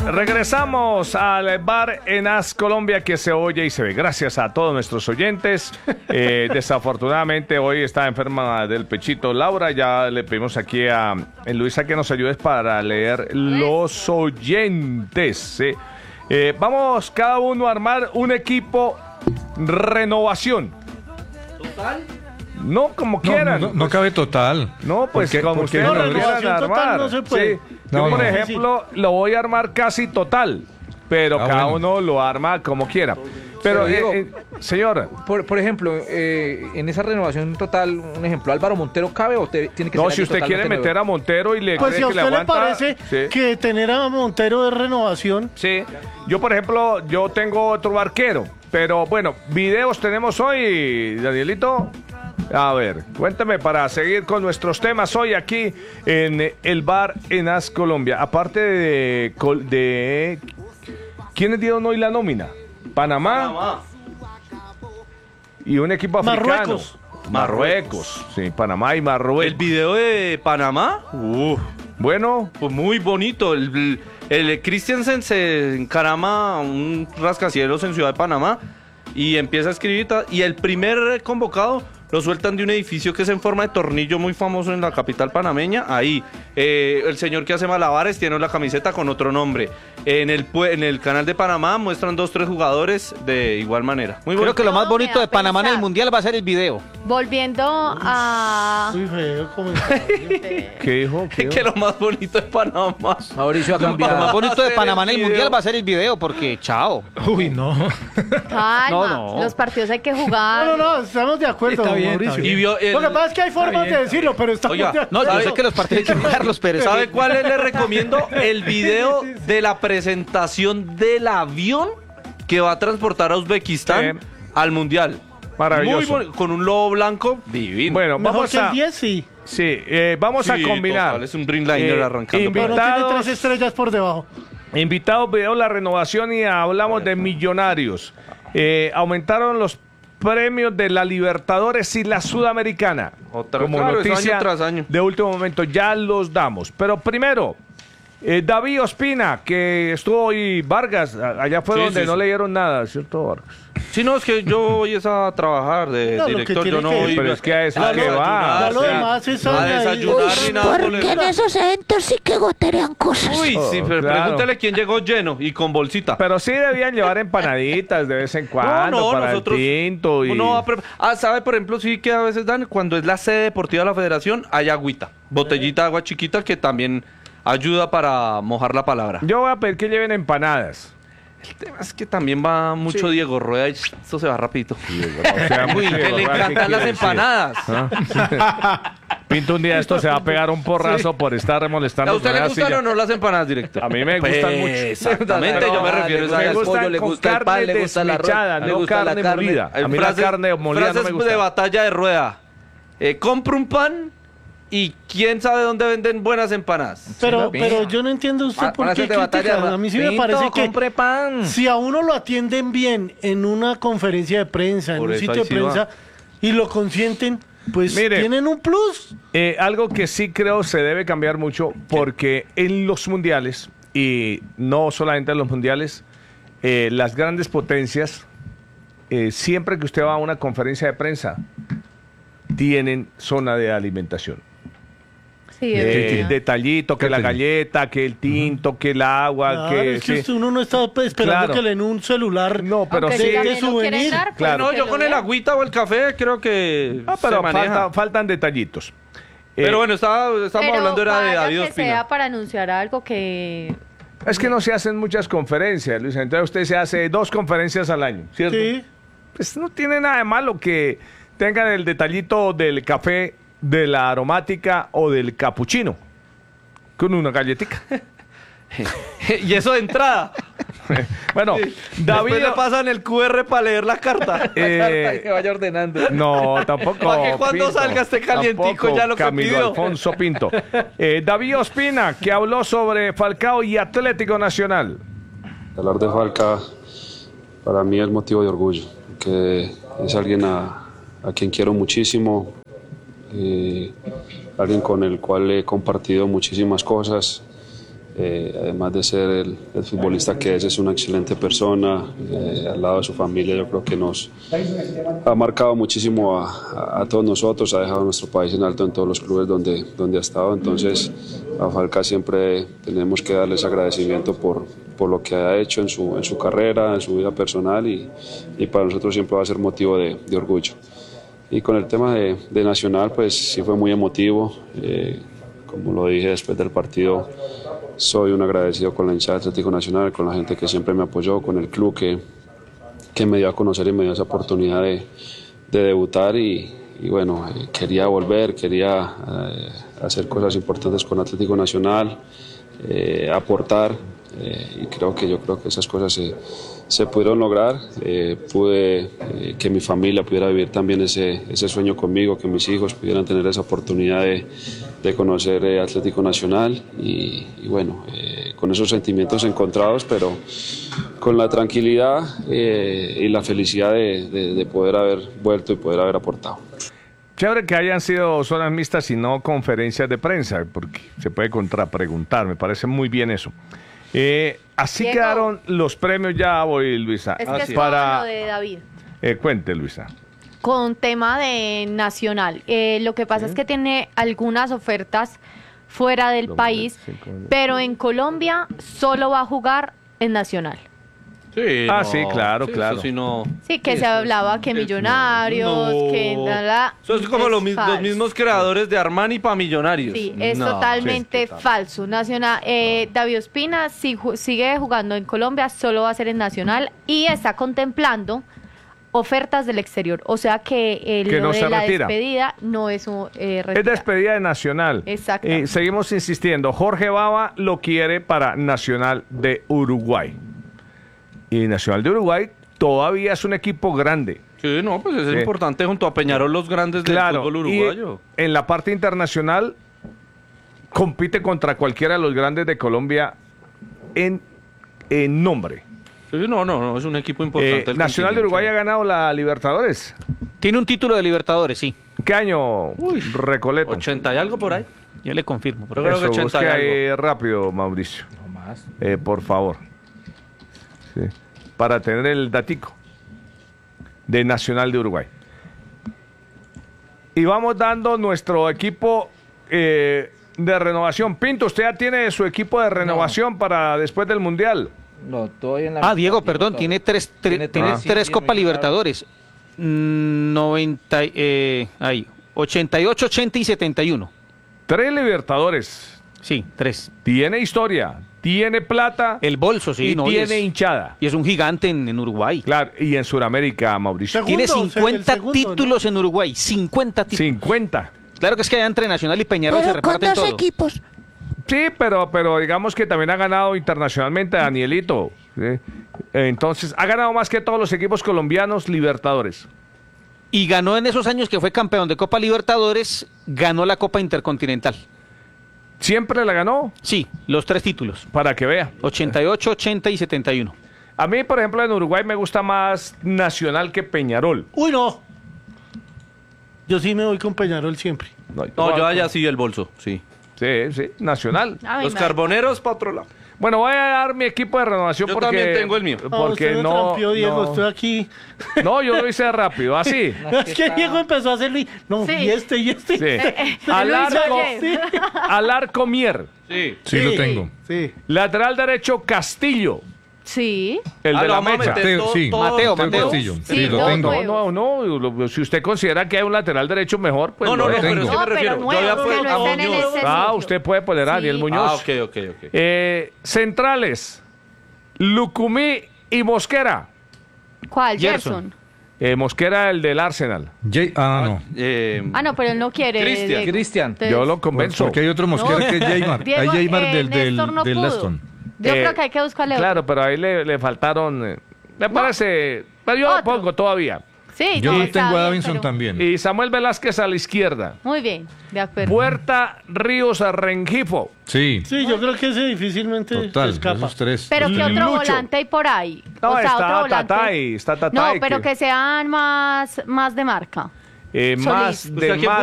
Regresamos al bar en As Colombia, que se oye y se ve. Gracias a todos nuestros oyentes. Desafortunadamente hoy está enferma del pechito Laura. Ya le pedimos aquí a Luisa que nos ayude para leer los oyentes. Vamos cada uno a armar un equipo renovación. ¿Total? No, como quieran. No cabe total. No, pues como ustedes lo quieran armar. No se puede. Sí. Yo, por ejemplo, lo voy a armar casi total, pero cada uno lo arma como quiera. Pero, señora. Por ejemplo, en esa renovación total, un ejemplo, ¿Álvaro Montero cabe o tiene que ser? No, si usted quiere meter a Montero y le pues cree si a que le usted le aguanta, parece que tener a Montero es renovación. Sí. Yo, por ejemplo, yo tengo otro arquero, pero bueno, videos tenemos hoy, Danielito. A ver, cuéntame para seguir con nuestros temas hoy aquí en el bar en As Colombia. Aparte de ¿quiénes dieron hoy la nómina? Panamá. Y un equipo africano. Marruecos. Sí, Panamá y Marruecos. El video de Panamá, bueno, pues muy bonito. El Christiansen se encarama a un rascacielos en Ciudad de Panamá y empieza a escribir. Y el primer convocado lo sueltan de un edificio que es en forma de tornillo muy famoso en la capital panameña. Ahí, el señor que hace malabares tiene la camiseta con otro nombre. En el canal de Panamá muestran 2-3 jugadores de igual manera. Muy Creo bonito. que lo más bonito de Panamá en el Mundial va a ser el video. Volviendo a... Muy feo comentario. ¿qué dijo? Que lo más bonito de Panamá. Mauricio ha Lo cambiado. más bonito de Panamá en el video. Mundial va a ser el video, porque chao. Uy, no. Calma, No. los partidos hay que jugar. No, estamos de acuerdo, Está bien, Mauricio. está bien. Y vio Lo que pasa es que hay formas de decirlo, pero estamos Oiga, de No, acuerdo. yo sé que los partidos hay que jugarlos, pero ¿Sabe cuál le recomiendo? El video de la presentación del avión que va a transportar a Uzbekistán al Mundial. Maravilloso. Muy bonito, con un lobo blanco divino. Bueno, Mejor vamos que el a 10, sí. sí, vamos a Sí, combinar. total, es un Dreamliner arrancando. Pero no tiene Invitados, 3 estrellas por debajo. invitados, veo la renovación y hablamos de millonarios. Aumentaron los premios de la Libertadores y la Sudamericana. Como claro, es noticia año tras año. de último momento, ya los damos. Pero primero, David Ospina, que estuvo hoy, Vargas, allá fue Sí, donde sí, no sí. leyeron nada, ¿cierto, Vargas? Sí, no, es que yo voy es a trabajar de No, lo que director, tiene yo no que- voy Pero es que a eso a es que va. Ya lo o sea, demás es a ahí. desayunar ni nada. por el- Porque en esos eventos sí que goterean cosas. Uy, sí, pero claro. pregúntale quién llegó lleno y con bolsita. Pero sí debían llevar empanaditas de vez en cuando para el tinto. Y... Uno va sabe, por ejemplo, sí que a veces dan, cuando es la sede deportiva de la federación, hay agüita, botellita de agua chiquita que también ayuda para mojar la palabra. Yo voy a pedir que lleven empanadas. El tema es que también va mucho Diego Rueda y esto se va rapidito. O sea, Uy, que le encantan las empanadas. Pinto un día esto se va a pegar un porrazo por estar molestando. ¿A usted le con la gustan silla. o no las empanadas, director? A mí me gustan mucho. Exactamente, yo me refiero a Me esa gustan pollo, le con gusta el pan, carne le gusta el arroz, desmechada, le no gusta la carne carne. molida. A mí la carne molida no me frases gusta. de batalla de Rueda. Compro un pan y quién sabe dónde venden buenas empanadas. Pero yo no entiendo usted por qué critica. A mí sí me parece que compre pan. si a uno lo atienden bien en una conferencia de prensa, en Por un eso sitio ahí de sí va. prensa, y lo consienten, pues Mire. tienen un plus. Algo que sí creo se debe cambiar mucho porque en los mundiales, y no solamente en los mundiales, las grandes potencias, siempre que usted va a una conferencia de prensa, tienen zona de alimentación. Sí, es verdad. Detallito, que la galleta, que el tinto, que el agua, Claro, que... es que sí. uno no está esperando Claro. que le den un celular. No, pero Aunque sí... también de lo quieren souvenir. dar, pues, Claro. No, que yo lo con el den. agüita o el café creo que Ah, pero se maneja. faltan detallitos. Pero bueno, estamos Pero hablando era de vaya David que Ospina. sea para anunciar algo que... Es que no se hacen muchas conferencias, Luis. Entonces usted se hace 2 conferencias al año, ¿cierto? Sí. Pues no tiene nada de malo que tengan el detallito del café, de la aromática o del capuchino. Con una galletica. Y eso de entrada. Bueno, David... Después le pasan el QR para leer la carta. eh, Que vaya ordenando. No, tampoco. Para que cuando Pinto. salga esté calientico Tampoco ya lo que Camilo pidió. Alfonso Pinto. David Ospina, que habló sobre Falcao y Atlético Nacional. Hablar de Falca para mí es motivo de orgullo, que es alguien a quien quiero muchísimo, alguien con el cual he compartido muchísimas cosas, además de ser el futbolista que es una excelente persona, al lado de su familia. Yo creo que nos ha marcado muchísimo a todos nosotros, ha dejado a nuestro país en alto en todos los clubes donde ha estado. Entonces a Falcao siempre tenemos que darles agradecimiento por lo que ha hecho en su carrera, en su vida personal, y para nosotros siempre va a ser motivo de orgullo. Y con el tema de Nacional, pues sí fue muy emotivo. Como lo dije después del partido, soy un agradecido con la hinchada de Atlético Nacional, con la gente que siempre me apoyó, con el club que me dio a conocer y me dio esa oportunidad de debutar. Y bueno, quería volver, quería hacer cosas importantes con Atlético Nacional, aportar, y yo creo que esas cosas se pudieron lograr. Pude que mi familia pudiera vivir también ese sueño conmigo, que mis hijos pudieran tener esa oportunidad de conocer Atlético Nacional, y bueno, con esos sentimientos encontrados, pero con la tranquilidad y la felicidad de poder haber vuelto y poder haber aportado. Chévere que hayan sido zonas mixtas y no conferencias de prensa, porque se puede contrapreguntar, me parece muy bien eso. Así Diego, quedaron los premios. Ya voy, Luisa. Es que es para lo de David. Cuente, Luisa. Con tema de Nacional. Lo que pasa es que tiene algunas ofertas fuera del país, pero en Colombia solo va a jugar en Nacional. Sí, sí, claro. Eso sí, no. Sí, que se hablaba que Millonarios, que... Eso es como los mismos creadores de Armani para Millonarios. Sí, es totalmente falso. Nacional, David Ospina, si sigue jugando en Colombia, solo va a ser en Nacional, y está contemplando ofertas del exterior. O sea que no se la retira. despedida no es un Es despedida de Nacional. Exacto. Seguimos insistiendo. Jorge Bava lo quiere para Nacional de Uruguay. Y Nacional de Uruguay todavía es un equipo grande. Sí, no, pues es importante junto a Peñarol, los grandes del fútbol uruguayo. Y en la parte internacional compite contra cualquiera de los grandes de Colombia en nombre. Sí, no, es un equipo importante. Nacional de Uruguay ha ganado la Libertadores. Tiene un título de Libertadores, sí. ¿Qué año, Recoleto? 80 y algo por ahí. Yo le confirmo. Pero creo que 80 busque y ahí algo. rápido, Mauricio. No más. Por favor. Sí. Para tener el datico de Nacional de Uruguay. Y vamos dando nuestro equipo de renovación. Pinto, ¿usted ya tiene su equipo de renovación para después del Mundial? No, todavía en la... Diego, perdón, tiene tres Copa Libertadores. 88, 80 y 71. 3 Libertadores. Sí, 3. Tiene historia, tiene plata. El bolso, sí. Y tiene hinchada. Y es un gigante en Uruguay. Claro, y en Sudamérica, Mauricio. Tiene 50 títulos en Uruguay. 50 títulos. 50. Claro que es que allá entre Nacional y Peñarol se Pero con reparten 2 todo. equipos. Sí, pero digamos que también ha ganado internacionalmente Danielito. ¿Sí? Entonces, ha ganado más que todos los equipos colombianos Libertadores. Y ganó en esos años que fue campeón de Copa Libertadores, ganó la Copa Intercontinental. ¿Siempre la ganó? Sí, los 3 títulos. Para que vea. 88, 80 y 71. A mí, por ejemplo, en Uruguay me gusta más Nacional que Peñarol. Uy, no. Yo sí me voy con Peñarol siempre. No, yo allá sí el bolso, sí. Sí, Nacional. Los carboneros para otro lado. Bueno, voy a dar mi equipo de renovación Yo porque... también tengo el mío. Porque usted me trampió, Diego, estoy aquí. No, yo lo hice rápido, así. Es que Diego empezó a hacerlo y... No, Sí. y este. Sí. Al arco Mier. Sí. Sí, lo tengo. Sí. Lateral derecho Castillo. Sí. El de la vamos a mecha. meter Sí. Mateo Castillo. Sí, Sí, lo no, tengo. No, si usted considera que hay un lateral derecho mejor, pues No, lo pero tengo. es que No, me pero refiero. nuevos, Yo había que puesto no a estén en Muñoz. ese- Usted puede poner a Daniel Sí. Muñoz. Ok. Centrales, Lucumí y Mosquera. ¿Cuál? Gerson. Mosquera, el del Arsenal. No. no, pero él no quiere. Cristian. Diego. Cristian. Entonces, Yo lo convenzo. Porque hay otro Mosquera No. que es Jaymar. Diego, Hay Jaymar del Néstor no pudo. Leston. Yo creo que hay que buscarle otro. Claro, pero ahí le faltaron. Me parece. Pero yo lo Otro. pongo todavía. Sí, Yo no, lo está tengo a bien, Davinson pero- también. Y Samuel Velázquez a la izquierda. Muy bien, de acuerdo. Puerta Ríos a Rengifo. Sí, Sí, yo creo que ese difícilmente total. escapa. Esos 3. Pero ¿qué otro Lucho. volante hay por ahí? No, otro está volante. Tatay. Está No, Tatay. pero que sean más de marca. más Solís. de ¿Usted a quién marca.